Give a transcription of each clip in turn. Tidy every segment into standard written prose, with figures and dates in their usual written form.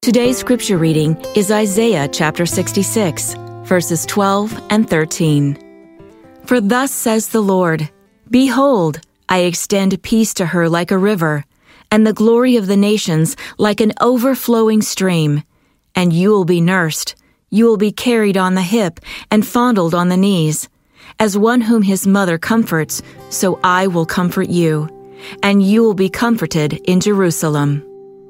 Today's scripture reading is Isaiah chapter 66, verses 12 and 13. For thus says the Lord, Behold, I extend peace to her like a river, and the glory of the nations like an overflowing stream. And you will be nursed, you will be carried on the hip, and fondled on the knees. As one whom his mother comforts, so I will comfort you, and you will be comforted in Jerusalem.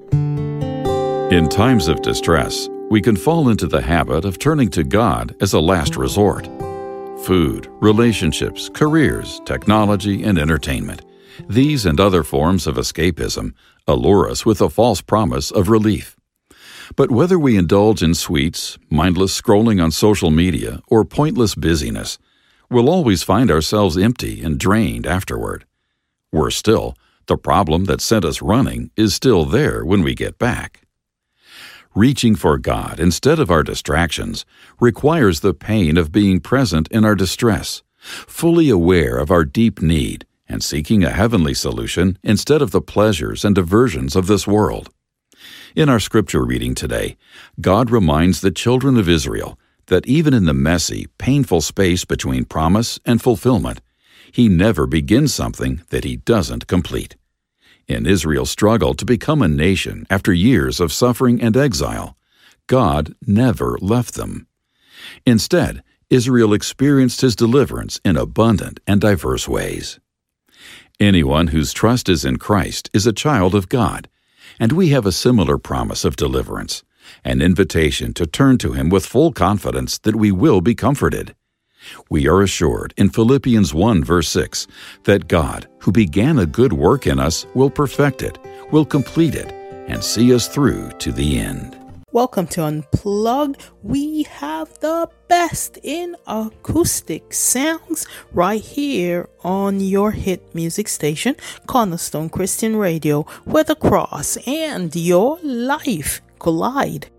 In times of distress, we can fall into the habit of turning to God as a last resort. Food, relationships, careers, technology, and entertainment. These and other forms of escapism allure us with a false promise of relief. But whether we indulge in sweets, mindless scrolling on social media, or pointless busyness, we'll always find ourselves empty and drained afterward. Worse still, the problem that sent us running is still there when we get back. Reaching for God instead of our distractions requires the pain of being present in our distress, fully aware of our deep need, and seeking a heavenly solution instead of the pleasures and diversions of this world. In our scripture reading today, God reminds the children of Israel that even in the messy, painful space between promise and fulfillment, He never begins something that He doesn't complete. In Israel's struggle to become a nation after years of suffering and exile, God never left them. Instead, Israel experienced His deliverance in abundant and diverse ways. Anyone whose trust is in Christ is a child of God, and we have a similar promise of deliverance, an invitation to turn to Him with full confidence that we will be comforted. We are assured in Philippians 1 verse 6 that God, who began a good work in us, will perfect it, will complete it, and see us through to the end. Welcome to Unplugged. We have the best in acoustic sounds right here on your hit music station, Cornerstone Christian Radio, where the cross and your life collide.